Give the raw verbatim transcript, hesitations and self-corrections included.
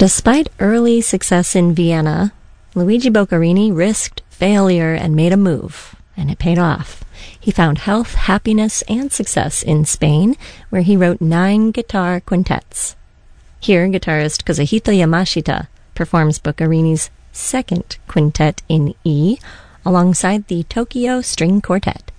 Despite early success in Vienna, Luigi Boccherini risked failure and made a move, and it paid off. He found health, happiness, and success in Spain, where he wrote nine guitar quintets. Here, guitarist Kazuhito Yamashita performs Boccherini's second quintet in E, alongside the Tokyo String Quartet.